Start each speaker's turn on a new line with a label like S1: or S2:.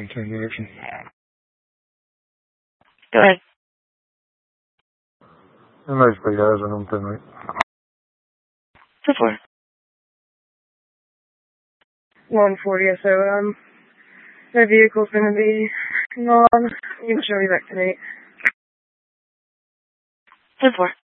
S1: on transaction.
S2: Go ahead.
S1: And basically, guys, I don't think.
S2: 2-4.
S3: 140, so, the vehicle's gonna be gone. You can show me back tonight.
S2: 2-4.